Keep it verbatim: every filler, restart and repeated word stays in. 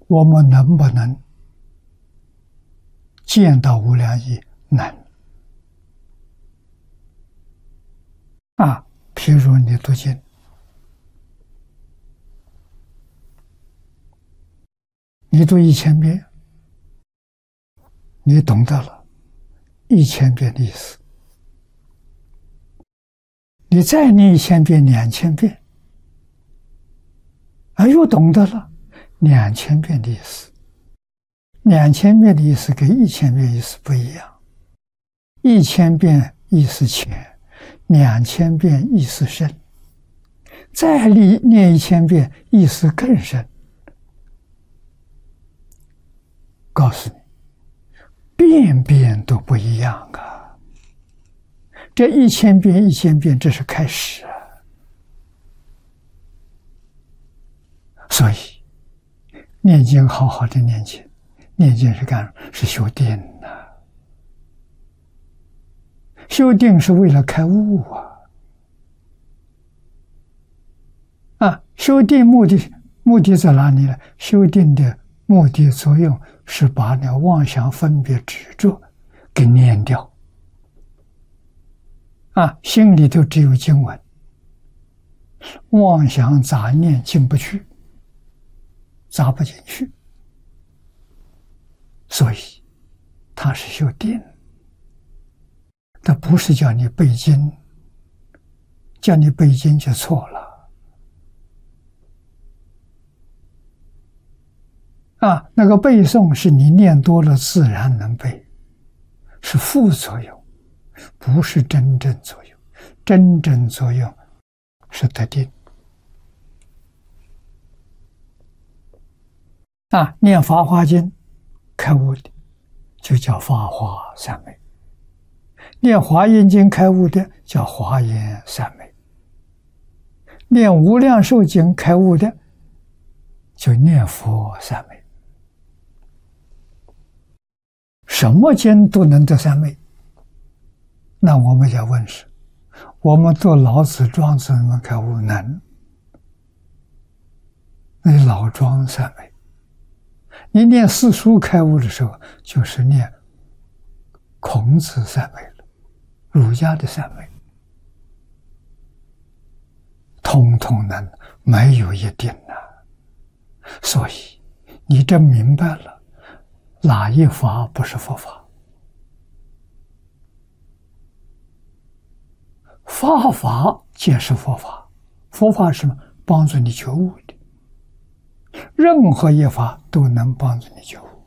我们能不能见到无量义？能。啊，譬如你读经，你读一千遍，你懂得了一千遍的意思，你再念一千遍、两千遍，而又懂得了两千遍的意思。两千遍的意思跟一千遍意思不一样，一千遍意思浅，两千遍意思深，再念一千遍意思更深。告诉你，遍遍都不一样啊！这一千遍一千遍，这是开始啊！所以念经好好的念经，念经是干是修定呐、啊，修定是为了开悟啊！啊，修定目的目的在哪里呢？修定的目的作用是把那妄想分别执着给念掉。啊，心里头只有经文，妄想杂念进不去，杂不进去，所以它是修定。它不是叫你背经，叫你背经就错了。啊，那个背诵是你念多了自然能背，是副作用，不是真正作用。真正作用是得定。啊，念《法华经》开悟的，就叫法华三昧；念《华严经》开悟的，叫华严三昧；念《无量寿经》开悟的，就念佛三昧。什么经都能得三昧，那我们要问是：我们读老子、庄子能开悟能？那老庄三昧。你念四书开悟的时候，就是念孔子三昧了，儒家的三昧，通通能，没有一定啊。所以你真明白了，哪一法不是佛法？法法皆是佛法，佛法是什么？帮助你觉悟的。任何一法都能帮助你觉悟。